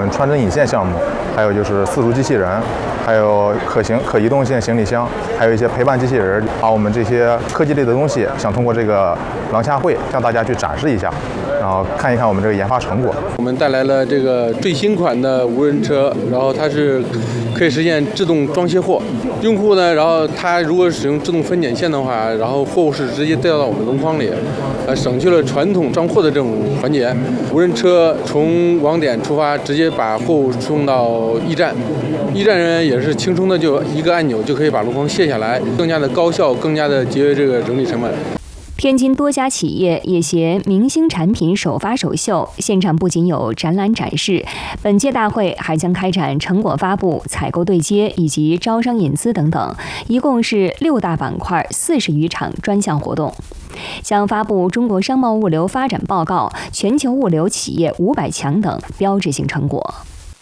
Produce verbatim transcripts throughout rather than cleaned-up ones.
们穿针引线项目，还有就是自助机器人，还有可行可移动性行李箱，还有一些陪伴机器人，把我们这些科技类的东西，想通过这个廊下会向大家去展示一下，然后看一看我们这个研发成果。 我们带来了这个最新款的无人车，然后它是可以实现自动装卸货。用户呢，然后他如果使用自动分拣线的话，然后货物是直接掉到我们轮筐里，呃，省去了传统装货的这种环节。无人车从网点出发，直接把货物送到驿站，驿站人员也是轻松的就一个按钮就可以把轮筐卸下来，更加的高效，更加的节约这个人力成本。 天津多家企业也携明星产品首发首秀，现场不仅有展览展示，本届大会还将开展成果发布、采购对接以及招商引资等等，一共是六大板块、四十余场专项活动，将发布《中国商贸物流发展报告》、全球物流企业五百强等标志性成果。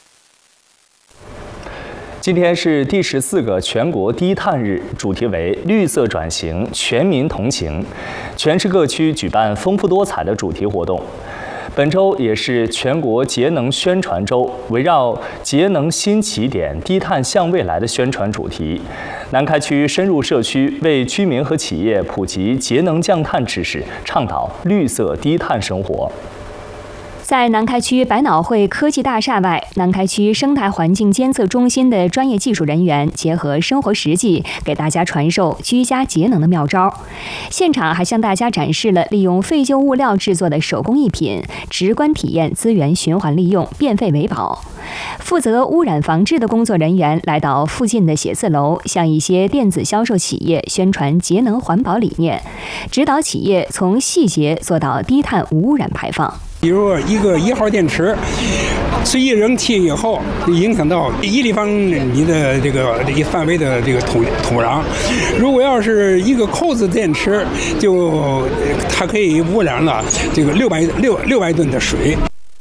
今天是第十四个全国低碳日，主题为绿色转型，全民同行。全市各区举办丰富多彩的主题活动。本周也是全国节能宣传周，围绕节能新起点、低碳向未来的宣传主题，南开区深入社区，为居民和企业普及节能降碳知识，倡导绿色低碳生活。 在南开区百脑汇科技大厦外，南开区生态环境监测中心的专业技术人员结合生活实际，给大家传授居家节能的妙招。现场还向大家展示了利用废旧物料制作的手工艺品，直观体验资源循环利用，变废为宝。负责污染防治的工作人员来到附近的写字楼，向一些电子销售企业宣传节能环保理念，指导企业从细节做到低碳无污染排放。 比如一个一号电池，随意扔弃以后，影响到一立方米的这个一范围的这个土土壤。如果要是一个扣子电池，就它可以污染了这个六百六六百吨的水。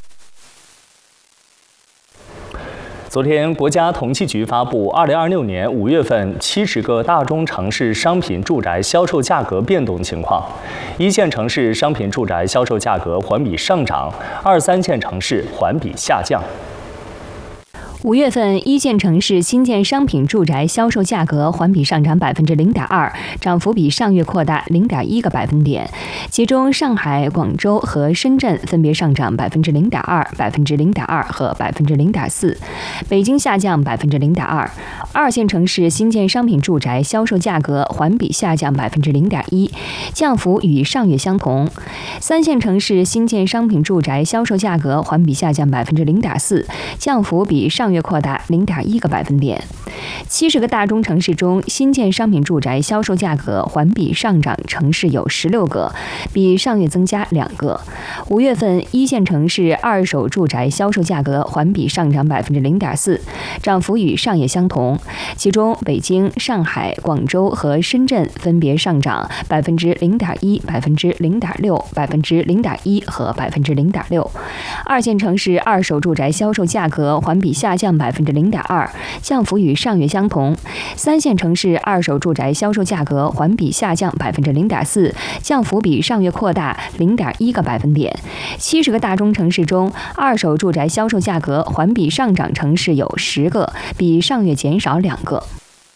昨天，国家统计局发布二零二六年五月份七十个大中城市商品住宅销售价格变动情况。一线城市商品住宅销售价格环比上涨，二三线城市环比下降。 五月份一线城市新建商品住宅销售价格环比上涨百分之零点二，涨幅比上月扩大零点一个百分点。其中，上海、广州和深圳分别上涨百分之零点二、百分之零点二和百分之零点四，北京下降百分之零点二。二线城市新建商品住宅销售价格环比下降百分之零点一，降幅与上月相同。三线城市新建商品住宅销售价格环比下降百分之零点四，降幅比上月扩大零点一个百分点。七十个大中城市中，新建商品住宅销售价格环比上涨城市有十六个，比上月增加两个。五月份一线城市二手住宅销售价格环比上涨百分之零点四，涨幅与上月相同。其中，北京、上海、广州和深圳分别上涨百分之零点一、百分之零点六、百分之零点一和百分之零点六。二线城市二手住宅销售价格环比下降百分之零点二，降幅与上月相同。三线城市二手住宅销售价格环比下降百分之零点四，降幅比上月扩大零点一个百分点。七十个大中城市中，二手住宅销售价格环比上涨城市有十个，比上月减少两个。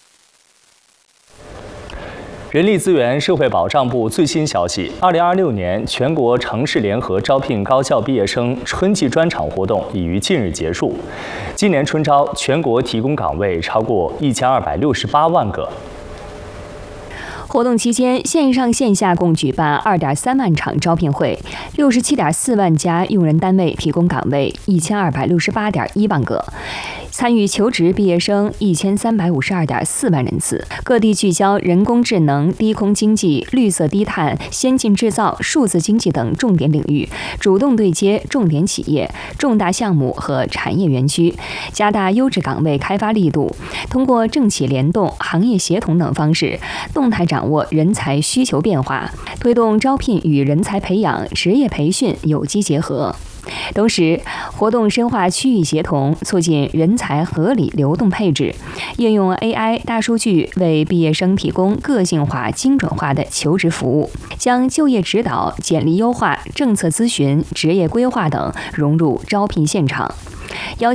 人力资源社会保障部最新消息，二零二六年全国城市联合招聘高校毕业生春季专场活动已于近日结束。今年春招全国提供岗位超过一千二百六十八万个。 活动期间，线上线下共举办二点三万场招聘会，六十七点四万家用人单位提供岗位一千二百六十八点一万个。参与求职毕业生一千三百五十二点四万人次，各地聚焦人工智能、低空经济、绿色低碳、先进制造、数字经济等重点领域，主动对接重点企业、重大项目和产业园区，加大优质岗位开发力度，通过政企联动、行业协同等方式，动态掌握人才需求变化，推动招聘与人才培养、职业培训有机结合。同时，活动深化区域协同，促进人才合理流动配置，应用 A I 大数据为毕业生提供个性化、精准化的求职服务，将就业指导、简历优化、政策咨询、职业规划等融入招聘现场。要